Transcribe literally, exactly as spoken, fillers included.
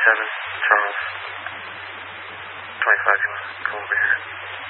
seven, Charles. twenty-five, you want to come over here?